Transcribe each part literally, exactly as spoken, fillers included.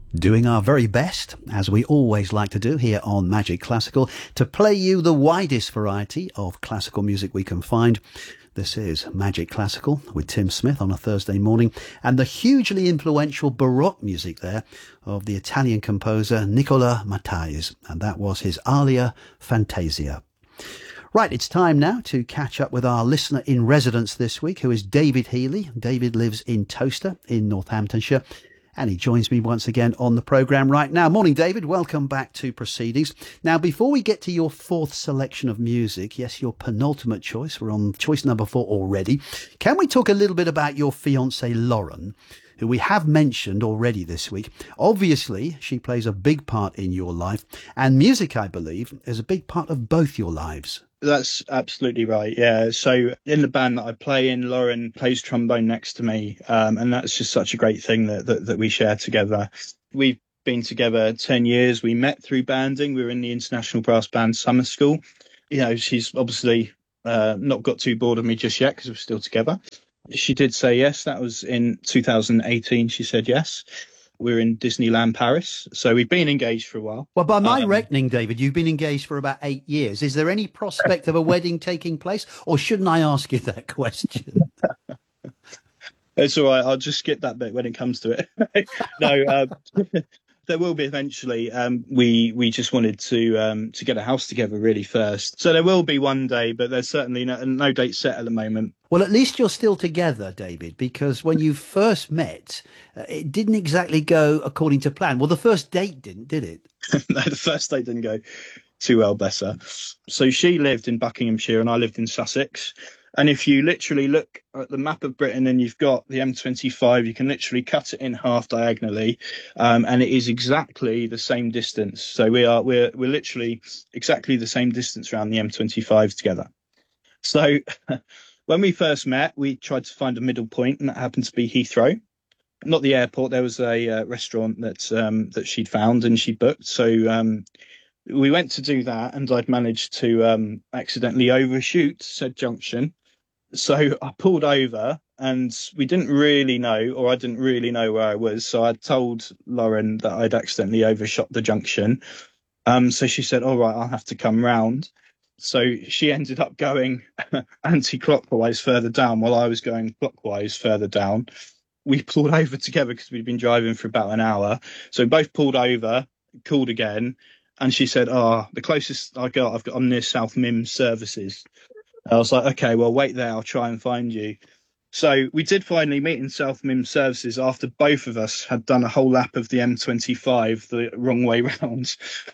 Doing our very best, as we always like to do here on Magic Classical, to play you the widest variety of classical music we can find. This is Magic Classical with Tim Smith on a Thursday morning, and the hugely influential Baroque music there of the Italian composer Nicola Matthysse, and that was his Aria Fantasia. Right, it's time now to catch up with our listener in residence this week, who is David Healy. David lives in Towcester in Northamptonshire, and he joins me once again on the programme right now. Morning, David. Welcome back to Proceedings. Now, before we get to your fourth selection of music, yes, your penultimate choice, we're on choice number four already. Can we talk a little bit about your fiancée, Lauren, who we have mentioned already this week? Obviously, she plays a big part in your life, and music, I believe, is a big part of both your lives. That's absolutely right. Yeah. So in the band that I play in, Lauren plays trombone next to me. Um, and that's just such a great thing that, that, that we share together. We've been together ten years. We met through banding. We were in the International Brass Band Summer School. You know, she's obviously uh, not got too bored of me just yet because we're still together. She did say yes. That was in two thousand eighteen. She said yes. We're in Disneyland Paris, so we've been engaged for a while. Well, by my um, reckoning, David, you've been engaged for about eight years. Is there any prospect of a wedding taking place, or shouldn't I ask you that question? It's all right. I'll just skip that bit when it comes to it. no, um, there will be eventually. Um, we we just wanted to um, to get a house together really first, so there will be one day, but there's certainly no, no date set at the moment. Well, at least you're still together, David, because when you first met, uh, it didn't exactly go according to plan. Well, the first date didn't, did it? No, the first date didn't go too well, bless her. So she lived in Buckinghamshire and I lived in Sussex. And if you literally look at the map of Britain and you've got the M twenty-five, you can literally cut it in half diagonally, um, and it is exactly the same distance. So we are we're we're literally exactly the same distance around the M twenty-five together. So when we first met, we tried to find a middle point, and that happened to be Heathrow. Not the airport. There was a uh, restaurant that um, that she'd found and she booked. So um, we went to do that, and I'd managed to um, accidentally overshoot said junction. So I pulled over, and we didn't really know, or I didn't really know where I was. So I told Lauren that I'd accidentally overshot the junction. Um, so she said, "All right, I'll have to come round." So she ended up going anti-clockwise further down while I was going clockwise further down. We pulled over together because we'd been driving for about an hour. So we both pulled over, called again, and she said, "Oh, the closest I got, I've got, I'm near South Mimms Services." I was like, "Okay, well, wait there. I'll try and find you." So we did finally meet in South Mimms Services after both of us had done a whole lap of the M twenty-five the wrong way round.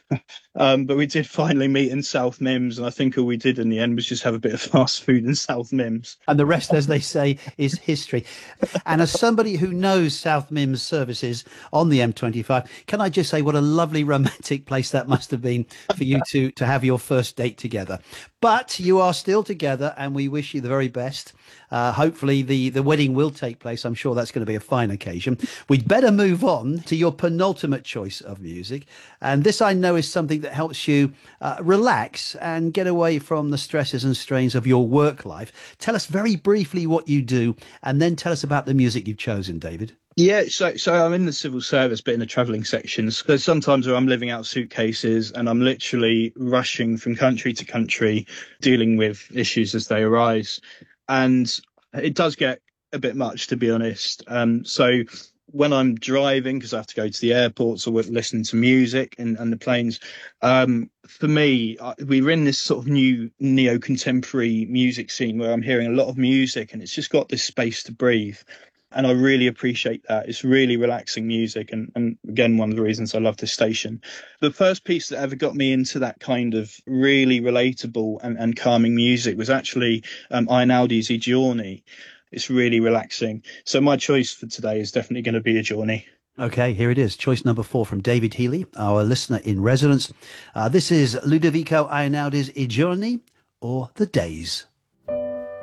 um, but we did finally meet in South Mimms, and I think all we did in the end was just have a bit of fast food in South Mimms. And the rest, as they say, is history. And as somebody who knows South Mimms Services on the M twenty-five, can I just say what a lovely romantic place that must have been for you to, to have your first date together. But you are still together, and we wish you the very best. Uh, hopefully the, the wedding will take place. I'm sure that's going to be a fine occasion. We'd better move on to your penultimate choice of music. And this, I know, is something that helps you uh, relax and get away from the stresses and strains of your work life. Tell us very briefly what you do, and then tell us about the music you've chosen, David. Yeah, so so I'm in the civil service, but in the travelling sections. So sometimes where I'm living out suitcases and I'm literally rushing from country to country, dealing with issues as they arise. And it does get a bit much, to be honest. Um, so when I'm driving, because I have to go to the airports or we're listening to music and, and the planes, um, for me, I, we're in this sort of new neo-contemporary music scene where I'm hearing a lot of music and it's just got this space to breathe. And I really appreciate that. It's really relaxing music. And, and again, one of the reasons I love this station. The first piece that ever got me into that kind of really relatable and, and calming music was actually um, Einaudi's I Giorni. It's really relaxing. So my choice for today is definitely going to be a Giorni. Okay, here it is. Choice number four from David Healy, our listener in residence. Uh, this is Ludovico Einaudi's I Giorni, or The Days.